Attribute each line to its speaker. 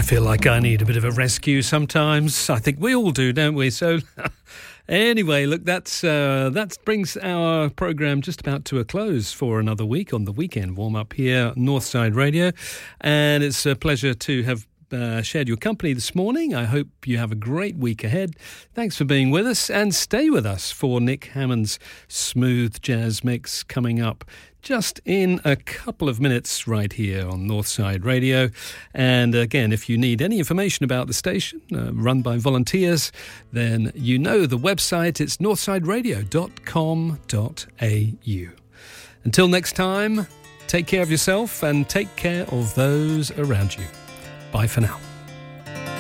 Speaker 1: I feel like I need a bit of a rescue sometimes. I think we all do, don't we? So anyway, look, that brings our programme just about to a close for another week on the weekend warm-up here at Northside Radio. And it's a pleasure to have shared your company this morning. I hope you have a great week ahead. Thanks for being with us, and stay with us for Nick Hammond's Smooth Jazz Mix coming up just in a couple of minutes right here on Northside Radio. And again, if you need any information about the station run by volunteers, then you know the website. It's northsideradio.com.au. Until next time, take care of yourself and take care of those around you. Bye for now.